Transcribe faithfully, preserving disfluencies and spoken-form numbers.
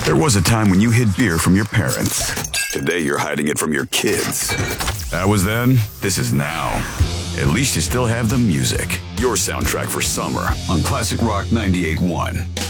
There was a time when you hid beer from your parents. Today you're hiding it from your kids. That was then, this is now. At least you still have the music. Your soundtrack for summer on Classic Rock ninety-eight point one.